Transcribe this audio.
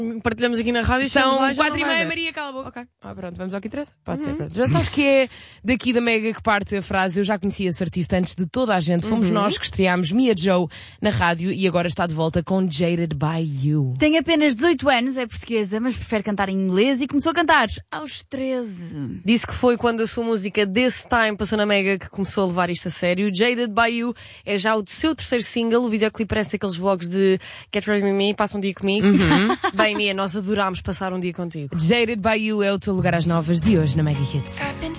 Partilhamos aqui na rádio. São lá, 4h30, Maria, cala a boca. Ok. Pronto, vamos ao que interessa? Pode ser, pronto. Já sabes que é daqui da Mega que parte a frase. Eu já conhecia esse artista antes de toda a gente. Fomos nós que estreámos Mia Joe na rádio e agora está de volta com Jaded by You. Tem apenas 18 anos, é portuguesa, mas prefere cantar em inglês e começou a cantar aos 13. Disse que foi quando a sua música This Time passou na Mega que começou a levar isto a sério. Jaded by You é já o seu terceiro single. O videoclipe parece aqueles vlogs de Get Ready With Me, passa um dia comigo. Bem, Mia, nós adorámos passar um dia contigo. Jaded by You é o teu lugar às 9 de hoje na Mega Hits.